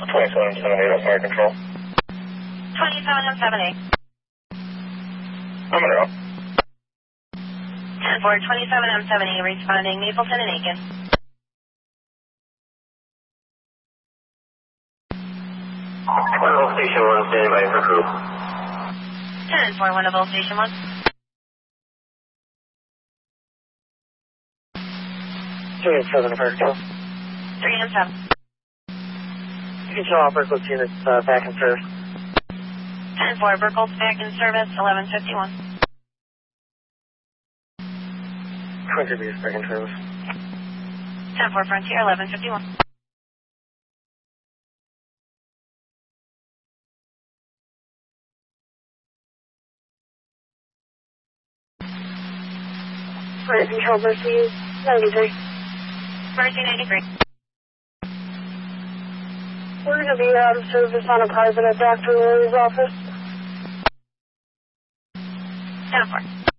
2778, Fire Control. 2778. I'm gonna go. 10-4, 27M78, responding Mapleton and Aiken. Winnable Station 1, standing by for crew. 10-4, Winnable Station 1. 3 and 7, Fire Control. 3 and 7. You can show all Berkeley's units back in service. 10-4, Berkeley's back in service, 1151. Frontier Beach back in service. 10-4, Frontier, 1151. Fire Control, Mercy 93. Mercy 93. We're going to be out of service on a private at Dr. Lilly's office. 10-4.